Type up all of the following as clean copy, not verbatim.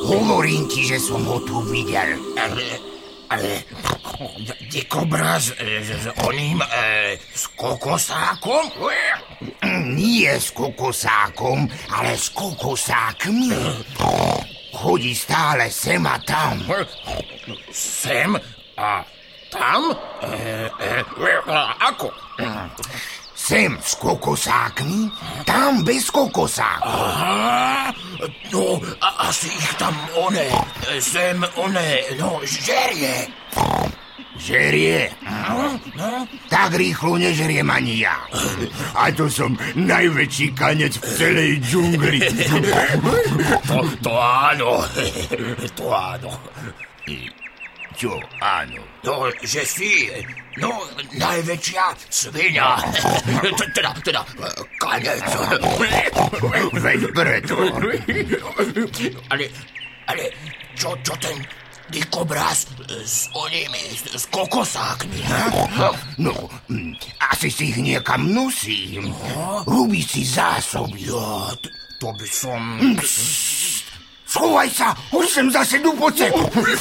Hovorím ti, že som ho tu videl. Ale dikobraz s oným, s kokosákom? Nie s kokosákom, ale s kokosákmi. Chodí stále sem a tam. Sem a tam? Ako? Sem s kokosákmi, tam bez kokosákov. Aha, no asi ich tam sem žerie. Žerie? No. Tak rýchlo nežeriem ani ja. A to som najväčší kanec v celej džungli. To áno. To áno. Čo áno? No, že si, najväčšia svinia. Teda, kanec. Veď preto. Ale, čo ten dikobraz s onými, s kokosákmi, No, asi si ich niekam nosím. Rúbi si zásoby. Ja, to by som... Schovaj sa, už sem zase dupoce.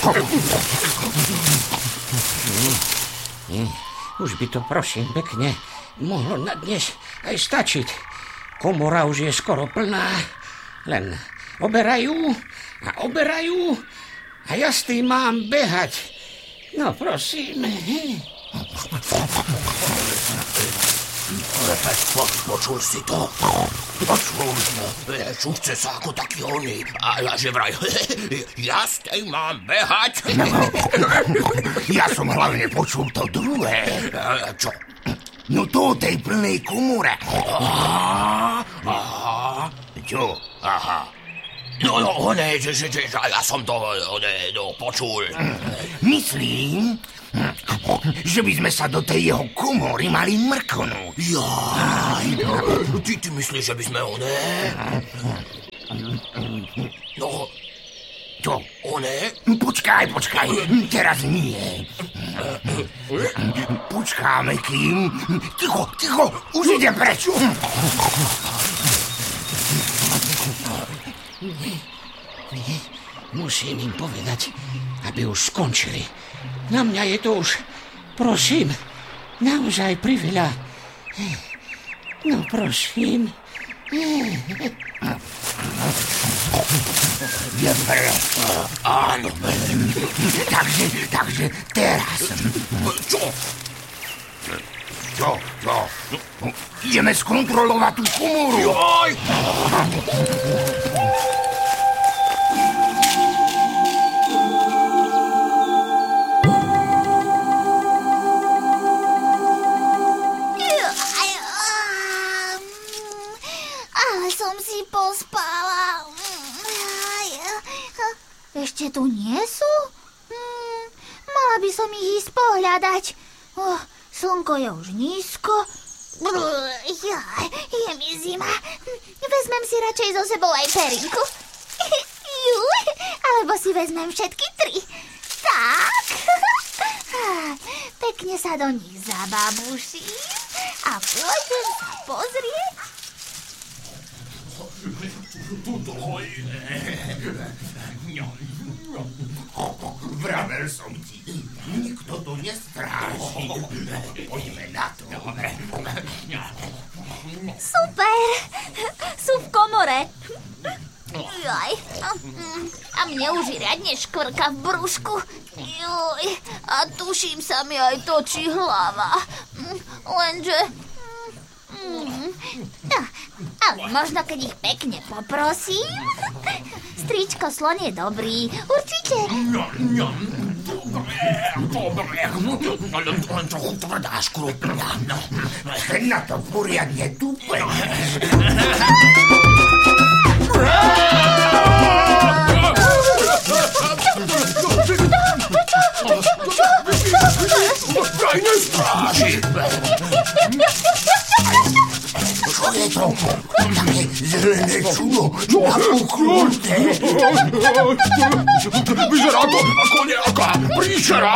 Už by to, prosím, pekne mohlo na dnes aj stačiť. Komora už je skoro plná. Len oberajú a ja s tým mám behať. No, prosím. Počul si to? Počul, šupce sa ako taký oný. A že vraj, ja s tým mám behať. Ja som hlavne počul to druhé. Čo? No to o tej plnej komore. Aha. Čo? Aha. No, že ja som to počul. Myslím, že by sme sa do tej jeho komory mali mrknúť. Jaj, ty myslíš, že by sme No, Čo? Počkaj, teraz nie. Počkáme, kým... Ticho, už ide preč. Musím im povedať, aby už skončili. Na mňa je to už, prosím, naozaj priveľa. No, prosím. Je preč. áno. Takže teraz. Čo? Ideme skontrolovať tú komoru. Joj! Ale som si pospala. Ešte tu nie sú? Mala by som ich ísť pohľadať. Slnko je už nízko. Je mi zima. Vezmem si radšej so sebou aj perinku. Alebo si vezmem všetky tri. Tak. Pekne sa do nich zababuším a pôjdem sa pozrieť. Vravel som ti, nikto tu nestráži. Poďme na to. Super! Sú v komore. Jaj. A mne už riadne škvrka v brúšku. Joj. A tuším sa mi aj točí hlava. Lenže... Ale možno, keď ich pekne poprosím. Stričko slon je dobrý. Určite. Dobre. Len trochu tvrdá škrupňa. Ten na to poriadne dupe. Daj nestráži. Čo je to? Také zelené čudo, napuchnuté. Vyzerá to ako nejaká príšera.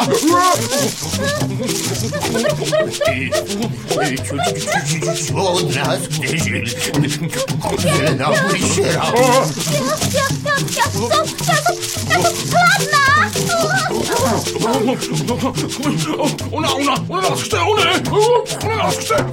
Čo od nás chceš? Zelená príšera. Ja som Ona nás chce, ona nás chce!